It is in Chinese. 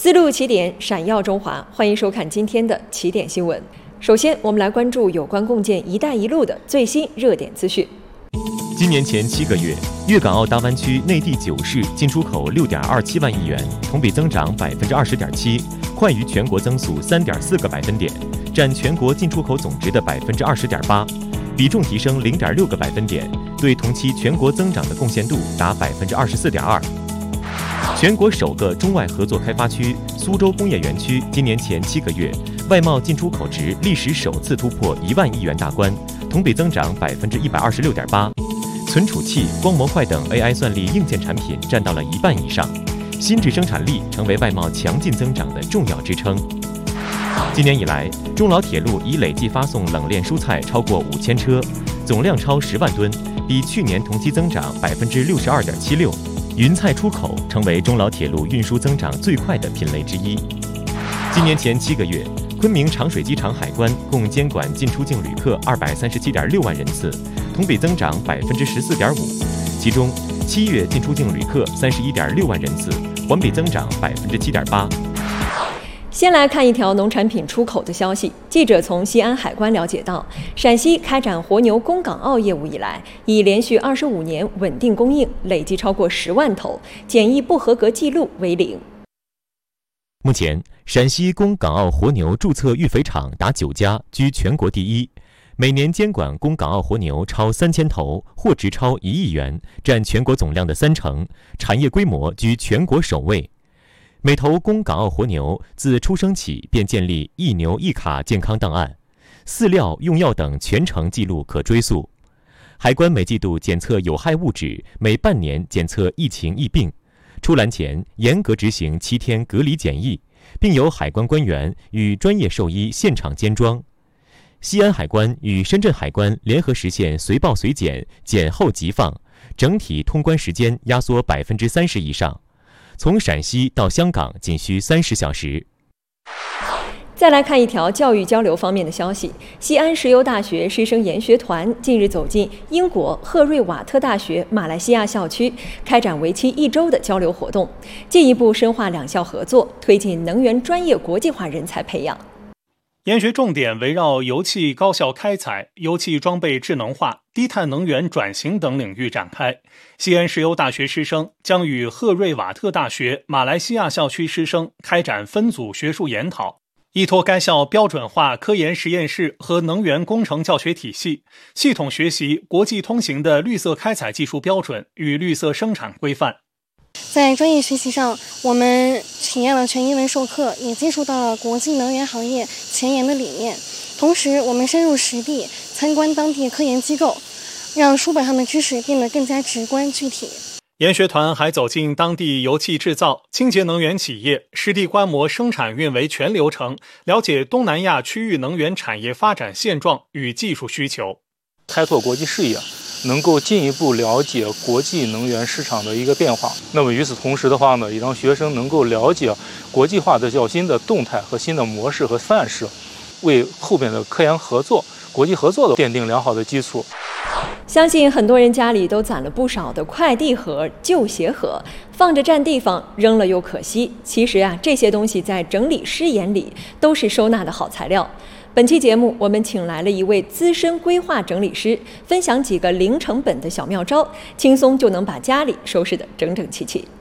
思路起点，闪耀中华，欢迎收看今天的起点新闻。首先，我们来关注有关共建“一带一路”的最新热点资讯。 今年前7个月，粤港澳大湾区内地9市进出口6.27万亿元，同比增长20.7%，快于全国增速3.4个百分点，占全国进出口总值的20.8%，比重提升0.6个百分点，对同期全国增长的贡献度达24.2%。全国首个中外合作开发区苏州工业园区今年前7个月，外贸进出口值历史首次突破1万亿元大关，同比增长126.8%。存储器、光模块等 AI 算力硬件产品占到了1半以上，新质生产力成为外贸强劲增长的重要支撑。今年以来，中老铁路已累计发送冷链蔬菜超过5000车，总量超10万吨，比去年同期增长62.76%。云菜出口成为中老铁路运输增长最快的品类之一。今年前7个月，昆明长水机场海关共监管进出境旅客237.6万人次，同比增长14.5%，其中7月进出境旅客31.6万人次，环比增长7.8%。 先来看一条农产品出口的消息。记者从西安海关了解到，陕西开展活牛供港澳业务以来，已连续25年稳定供应，累计超过10万头，检疫不合格记录为0。 目前，陕西供港澳活牛注册育肥场达9家，居全国第一，每年监管供港澳活牛超3000头，货值超1亿元，占全国总量的30%，产业规模居全国首位。每头供港澳活牛自出生起便建立一牛一卡健康档案，饲料、用药等全程记录可追溯。海关每季度检测有害物质，每半年检测疫情疫病，出栏前严格执行7天隔离检疫，并由海关官员与专业兽医现场监庄。西安海关与深圳海关联合实现随报随检、检后即放，整体通关时间压缩30%以上。从陕西到香港仅需30小时。 再来看一条教育交流方面的消息，西安石油大学师生研学团近日走进英国赫瑞瓦特大学马来西亚校区，开展为期1周的交流活动，进一步深化两校合作，推进能源专业国际化人才培养。 研学重点围绕油气高效开采、油气装备智能化、低碳能源转型等领域展开。西安石油大学师生将与赫瑞瓦特大学马来西亚校区师生开展分组学术研讨，依托该校标准化科研实验室和能源工程教学体系，系统学习国际通行的绿色开采技术标准与绿色生产规范。 在专业学习上，我们体验了全英文授课，也接触到了国际能源行业前沿的理念。同时，我们深入实地参观当地科研机构，让书本上的知识变得更加直观具体。 研学团还走进当地油气制造、清洁能源企业，实地观摩生产运维全流程，了解东南亚区域能源产业发展现状与技术需求， 开拓国际视野，能够进一步了解国际能源市场的一个变化。那么与此同时的话呢，也让学生能够了解国际化的较新的动态和新的模式和范式，为后边的科研合作、国际合作的奠定良好的基础。 相信很多人家里都攒了不少的快递盒、旧鞋盒，放着占地方，扔了又可惜。其实这些东西在整理师眼里都是收纳的好材料。本期节目，我们请来了一位资深规划整理师，分享几个零成本的小妙招，轻松就能把家里收拾得整整齐齐。